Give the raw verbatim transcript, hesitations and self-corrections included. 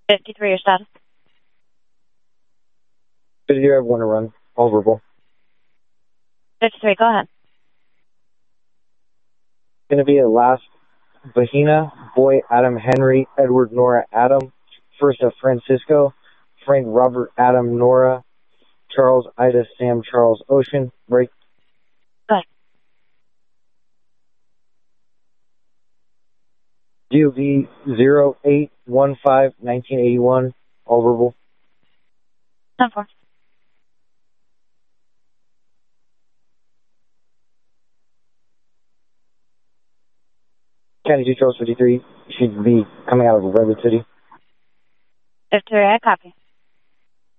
fifty-three, your status. fifty-three, I have one to run. All verbal. fifty-three, go ahead. Going to be a last Vahina, Boy, Adam, Henry, Edward, Nora, Adam, first of Francisco, Frank, Robert, Adam, Nora, Charles, Ida, Sam, Charles, Ocean, break. Go ahead. D O V zero eight one five nineteen eighty-one, all verbal. ten four. County two, Charles fifty-three should be coming out of Redwood City. fifty-three, I copy.